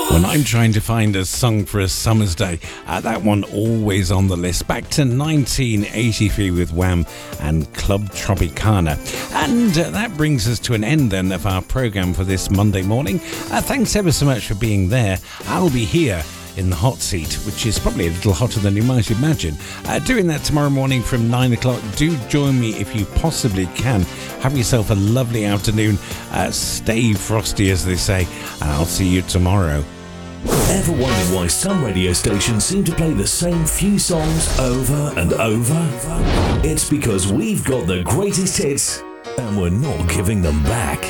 When I'm trying to find a song for a summer's day, that one always on the list. Back to 1983 with Wham and Club Tropicana. And that brings us to an end then of our programme for this Monday morning. Thanks ever so much for being there. I'll be here in the hot seat, which is probably a little hotter than you might imagine. Doing that tomorrow morning from 9 o'clock. Do join me if you possibly can. Have yourself a lovely afternoon. Stay frosty, as they say. And I'll see you tomorrow. Ever wondered why some radio stations seem to play the same few songs over and over? It's because we've got the greatest hits and we're not giving them back.